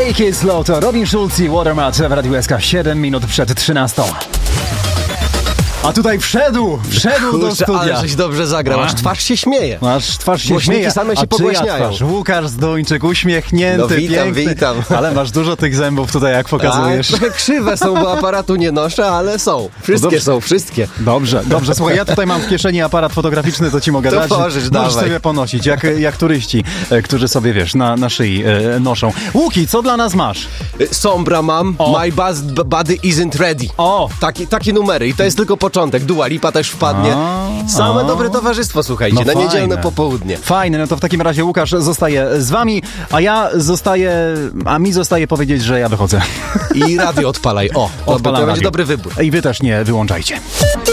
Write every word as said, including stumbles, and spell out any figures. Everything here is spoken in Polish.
Take It Slow to Robin Schulz i Watermat w Radiu S K siedem minut przed trzynastą. A tutaj wszedł, wszedł Kurczę, do studia. ale żeś dobrze zagrał, aż twarz się śmieje. Aż twarz się Głośniki śmieje. same się A czyja pogłaśniają. twarz? Łukasz Zduńczyk, uśmiechnięty, No witam, piękny. witam. Ale masz dużo tych zębów tutaj, jak pokazujesz. Tak, trochę krzywe są, bo aparatu nie noszę, ale są. Wszystkie dobrze. są, wszystkie. Dobrze, dobrze. Słuchaj, ja tutaj mam w kieszeni aparat fotograficzny, to ci mogę To dać. możesz, możesz dawaj. sobie ponosić, jak, jak turyści, e, którzy sobie, wiesz, na, na szyi e, noszą. Łuki, co dla nas masz? Sombra mam, O. My buzz- Body Isn't Ready. O! Taki, takie numery i to jest tylko początek. Dua Lipa też wpadnie. A, Same a. dobre towarzystwo, słuchajcie, No na fajne. niedzielne popołudnie. Fajne, no to w takim razie Łukasz zostaje z wami, a ja zostaję, a mi zostaje powiedzieć, że ja wychodzę. I radio odpalaj. O, to, to Odpalam będzie radio. dobry wybór. I wy też nie wyłączajcie.